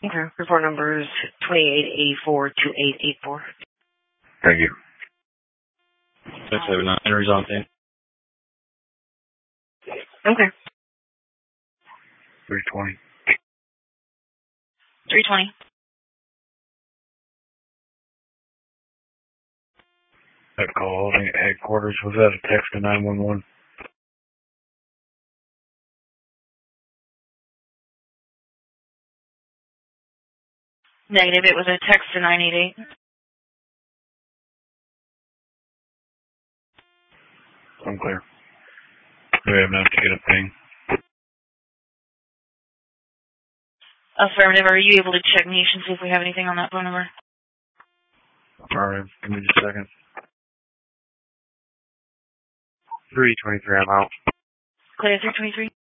Okay. Report number is 28842884. Thank you. 679 Horizonte. Okay. 320. 320. That call holding at headquarters. Was that a text to 911? Negative. It was a text to 988. Unclear. Do we have enough to get a ping? Affirmative. Are you able to check Nation, see if we have anything on that phone number? Alright, give me just a second. 323, I'm out. Clear 323.